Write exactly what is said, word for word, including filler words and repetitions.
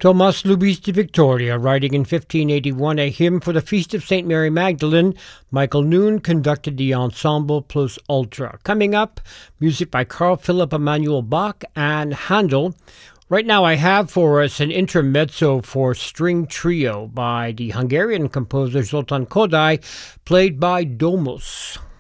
Thomas Lubies de Victoria, writing in fifteen eighty-one a hymn for the feast of Saint Mary Magdalene. Michael Noon conducted the ensemble plus ultra. Coming up, music by Carl Philipp Emanuel Bach and Handel. Right now I have for us an intermezzo for string trio by the Hungarian composer Zoltán Kodály, played by Domus.